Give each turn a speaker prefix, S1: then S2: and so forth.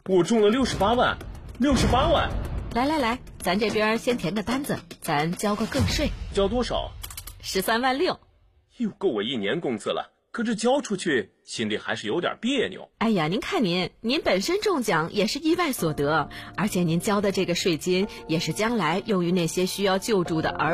S1: 我中了68万，68万！
S2: 来，咱这边先填个单子，咱交个个税。
S1: 交多少
S2: 13.6万。
S1: 又够我1年工资了，可这交出去心里还是有点别扭。
S2: 哎呀，您看您本身中奖也是意外所得，而且您交的这个税金也是将来用于那些需要救助的儿